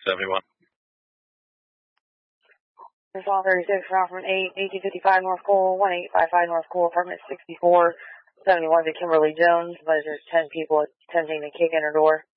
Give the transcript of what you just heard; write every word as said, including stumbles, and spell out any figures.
seventy-one. Response thirty-six, round from eight, eighteen fifty-five North Cole, one eight five five North Cole, apartment sixty-four seventy-one to Kimberly Jones. But there's ten people attempting to kick in her door.